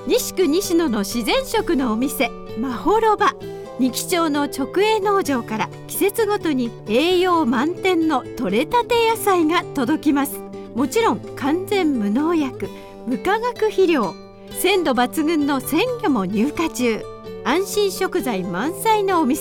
西区西野の自然食のお店まほろば。仁木町の直営農場から季節ごとに栄養満点の取れたて野菜が届きます。もちろん完全無農薬無化学肥料、鮮度抜群の鮮魚も入荷中。安心食材満載のお店